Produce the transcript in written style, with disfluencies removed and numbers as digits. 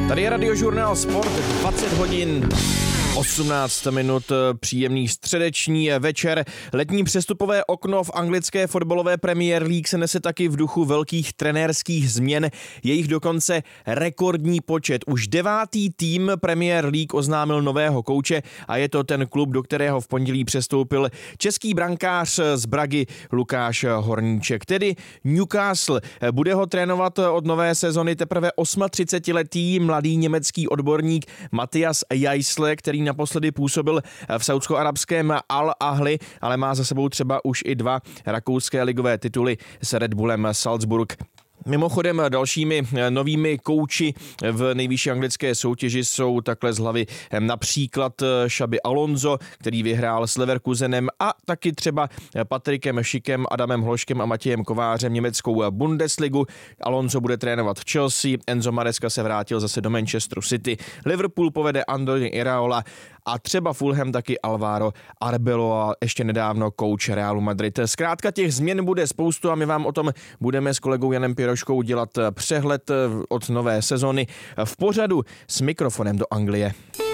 Tady je Radiožurnál Sport, 20 hodin 18 minut, příjemný středeční večer. Letní přestupové okno v anglické fotbalové Premier League se nese taky v duchu velkých trenérských změn. Je jich dokonce rekordní počet. Už 9. tým Premier League oznámil nového kouče a je to ten klub, do kterého v pondělí přestoupil český brankář z Bragy Lukáš Horníček, tedy Newcastle. Bude ho trénovat od nové sezony teprve 38letý mladý německý odborník Matthias Jaisle, který naposledy působil v saúdsko-arabském Al Ahly, ale má za sebou třeba už i 2 rakouské ligové tituly s Red Bullem Salzburg. Mimochodem dalšími novými kouči v nejvyšší anglické soutěži jsou takhle z hlavy například Xabi Alonso, který vyhrál s Leverkusenem, a taky třeba Patrikem Schikem, Adamem Hloškem a Matějem Kovářem německou Bundesligu. Alonso bude trénovat v Chelsea, Enzo Maresca se vrátil zase do Manchesteru City, Liverpool povede Andoni Iraola a třeba Fulham taky Alvaro Arbeloa, ještě nedávno kouč Realu Madrid. Zkrátka těch změn bude spoustu a my vám o tom budeme s kolegou Janem Piroškou dělat přehled od nové sezony v pořadu S mikrofonem do Anglie.